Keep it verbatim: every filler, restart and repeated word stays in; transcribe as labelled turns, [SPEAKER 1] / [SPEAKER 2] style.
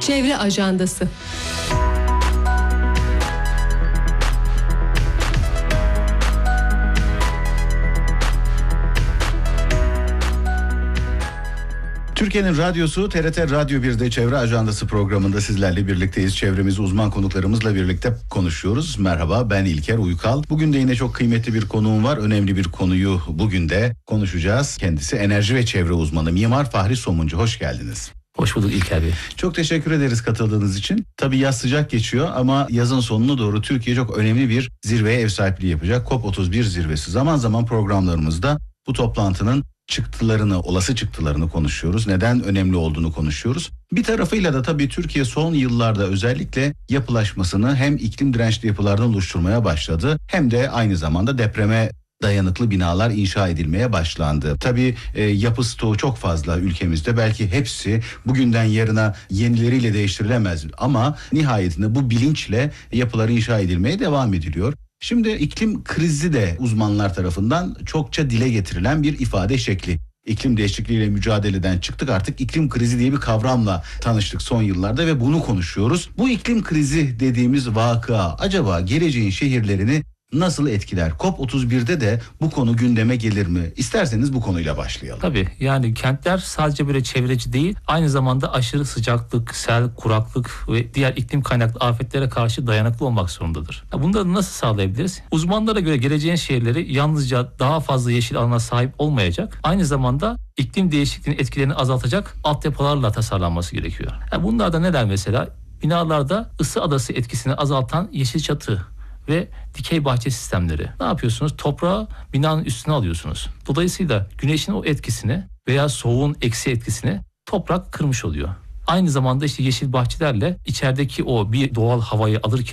[SPEAKER 1] Çevre Ajandası.
[SPEAKER 2] Türkiye'nin radyosu T R T Radyo bir'de Çevre Ajandası programında sizlerle birlikteyiz. Çevremizi uzman konuklarımızla birlikte konuşuyoruz. Merhaba, ben İlker Uykal. Bugün de yine çok kıymetli bir konuğum var. Önemli bir konuyu bugün de konuşacağız. Kendisi enerji ve çevre uzmanı Mimar Fahri Somuncu. Hoş geldiniz.
[SPEAKER 3] Hoş bulduk İlker Bey.
[SPEAKER 2] Çok teşekkür ederiz katıldığınız için. Tabii yaz sıcak geçiyor ama yazın sonuna doğru Türkiye çok önemli bir zirveye ev sahipliği yapacak. COP otuz bir zirvesi. Zaman zaman programlarımızda bu toplantının çıktılarını, olası çıktılarını konuşuyoruz. Neden önemli olduğunu konuşuyoruz. Bir tarafıyla da tabii Türkiye son yıllarda özellikle yapılaşmasını hem iklim dirençli yapılardan oluşturmaya başladı hem de aynı zamanda depreme dayanıklı binalar inşa edilmeye başlandı. Tabii e, yapı stoğu çok fazla ülkemizde. Belki hepsi bugünden yarına yenileriyle değiştirilemez ama nihayetinde bu bilinçle yapılar inşa edilmeye devam ediliyor. Şimdi iklim krizi de uzmanlar tarafından çokça dile getirilen bir ifade şekli. İklim değişikliğiyle mücadeleden çıktık, artık iklim krizi diye bir kavramla tanıştık son yıllarda ve bunu konuşuyoruz. Bu iklim krizi dediğimiz vakıa acaba geleceğin şehirlerini nasıl etkiler? COP otuz bir'de de bu konu gündeme gelir mi? İsterseniz bu konuyla başlayalım.
[SPEAKER 3] Tabii, yani kentler sadece böyle çevreci değil, aynı zamanda aşırı sıcaklık, sel, kuraklık ve diğer iklim kaynaklı afetlere karşı dayanıklı olmak zorundadır. Bunları nasıl sağlayabiliriz? Uzmanlara göre geleceğin şehirleri yalnızca daha fazla yeşil alana sahip olmayacak, aynı zamanda iklim değişikliğinin etkilerini azaltacak altyapılarla tasarlanması gerekiyor. Yani bunlardan neler mesela? Binalarda ısı adası etkisini azaltan yeşil çatı ve dikey bahçe sistemleri. Ne yapıyorsunuz? Toprağı binanın üstüne alıyorsunuz. Dolayısıyla güneşin o etkisini veya soğuğun eksi etkisini toprak kırmış oluyor. Aynı zamanda işte yeşil bahçelerle içerideki o bir doğal havayı alırken